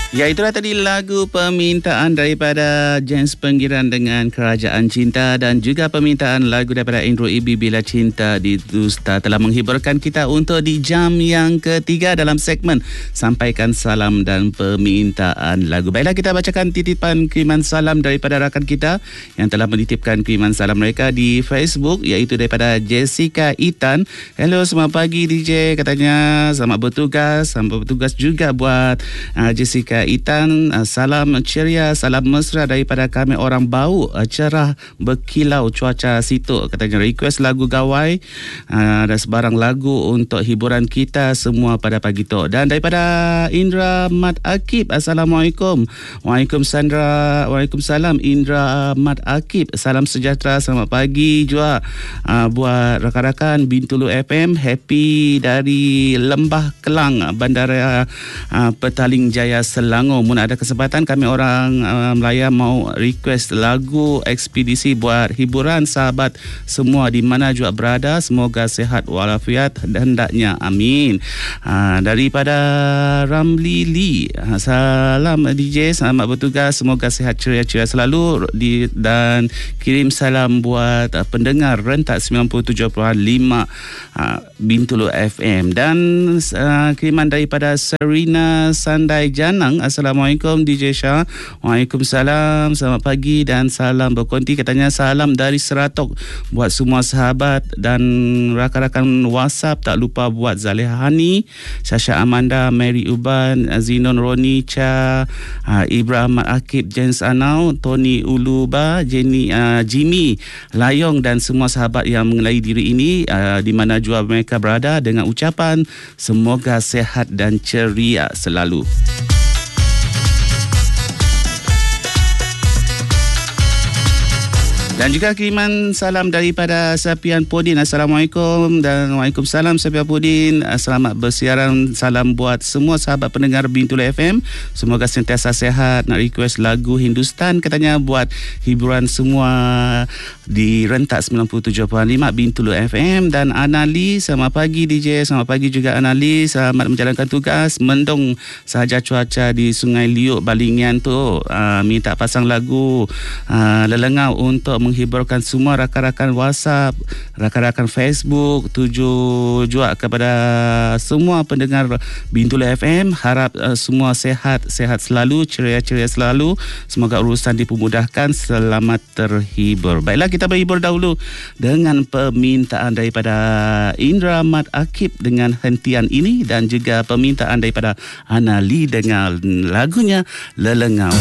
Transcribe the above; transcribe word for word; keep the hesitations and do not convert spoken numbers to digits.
Ya, itulah tadi lagu permintaan daripada James Penggiran dengan Kerajaan Cinta, dan juga permintaan lagu daripada Indro Ibi Bila Cinta di Dusta telah menghiburkan kita untuk di jam yang ketiga dalam segmen Sampaikan Salam dan Permintaan Lagu. Baiklah, kita bacakan titipan kiriman salam daripada rakan kita yang telah menitipkan kiriman salam mereka di Facebook, iaitu daripada Jessica Itan. Hello, selamat pagi D J, katanya selamat bertugas. Selamat bertugas juga buat uh, Jessica Itan. Salam ceria, salam mesra daripada kami orang Bau. Cerah berkilau cuaca situ, katanya. Request lagu Gawai uh, dan sebarang lagu untuk hiburan kita semua pada pagi tu. Dan daripada Indra Mat Akib, Assalamualaikum. Waalaikumsalam. Waalaikumsalam Indra Mat Akib. Salam sejahtera, selamat pagi juga uh, buat rakan-rakan Bintulu F M. Happy dari Lembah Kelang, Bandara uh, Petaling Jaya Selangor. Mun ada kesempatan, kami orang uh, Melaya mau request lagu ekspedisi buat hiburan sahabat semua di mana juga berada. Semoga sehat walafiat dan hendaknya, amin. Uh, daripada Ramli Lee, uh, salam D J, selamat bertugas, semoga sehat ceria-ceria selalu di, dan kirim salam buat uh, pendengar rentak sembilan puluh tujuh perpuluhan lima uh, Bintulu F M. Dan uh, kiriman daripada Serina Sandai Janang. Assalamualaikum D J Shah. Waalaikumsalam, selamat pagi dan salam berkonti, katanya. Salam dari Seratok buat semua sahabat dan rakan-rakan WhatsApp. Tak lupa buat Zaleha Hani, Syasha Amanda, Mary Uban, Zinon Roni Cha, uh, Ibrahim Akib, Jens Anau, Tony Uluba, Jenny, uh, Jimmy Layong dan semua sahabat yang mengenai diri ini uh, di mana jua mereka berada, dengan ucapan semoga sehat dan ceria selalu. Dan juga kiriman salam daripada Sapian Podin. Assalamualaikum dan Waalaikumsalam Sapian Podin. Selamat bersiaran, salam buat semua sahabat pendengar Bintulu F M. Semoga sentiasa sehat. Nak request lagu Hindustan, katanya, buat hiburan semua di rentak sembilan puluh tujuh perpuluhan lima Bintulu F M. Dan Anali, selamat pagi D J. Selamat pagi juga Anali. Selamat menjalankan tugas. Mendung sahaja cuaca di Sungai Liuk Balingian tu. Uh, minta pasang lagu uh, Lelengau untuk menghiburkan semua rakan-rakan WhatsApp, rakan-rakan Facebook. Tuju juga kepada semua pendengar Bintulu F M. Harap uh, semua sehat, sehat selalu, ceria-ceria selalu. Semoga urusan dipermudahkan, selamat terhibur. Baiklah, kita berhibur dahulu dengan permintaan daripada Indra Mat Akib dengan hentian ini, dan juga permintaan daripada Anali dengan lagunya Lelengau.